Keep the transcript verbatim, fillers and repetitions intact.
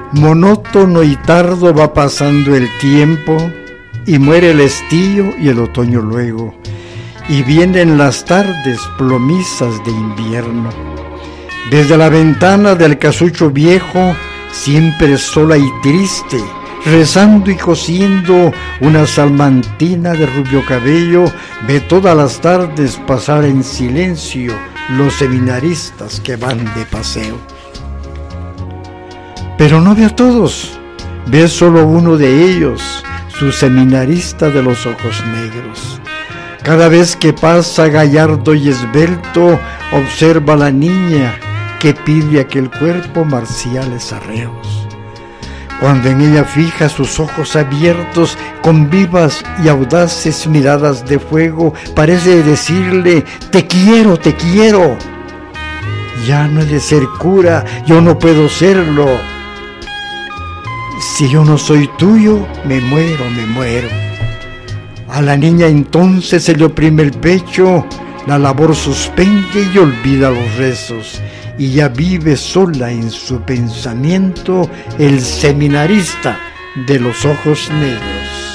Monótono y tardo va pasando el tiempo, y muere el estío y el otoño luego, y vienen las tardes plomizas de invierno. Desde la ventana del casucho viejo, siempre sola y triste, rezando y cosiendo una salmantina de rubio cabello, ve todas las tardes pasar en silencio los seminaristas que van de paseo. Pero no ve a todos, ve solo uno de ellos, su seminarista de los ojos negros. Cada vez que pasa gallardo y esbelto, observa a la niña que pide aquel cuerpo marciales arreos. Cuando en ella fija sus ojos abiertos, con vivas y audaces miradas de fuego, parece decirle: te quiero, te quiero. Ya no he de ser cura, yo no puedo serlo. Si yo no soy tuyo, me muero, me muero. A la niña entonces se le oprime el pecho, la labor suspende y olvida los rezos, y ya vive sola en su pensamiento el seminarista de los ojos negros.